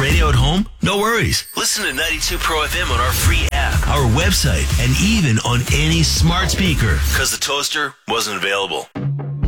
radio at home? No worries. Listen to 92 Pro FM on our free app, our website, and even on any smart speaker, because the toaster wasn't available.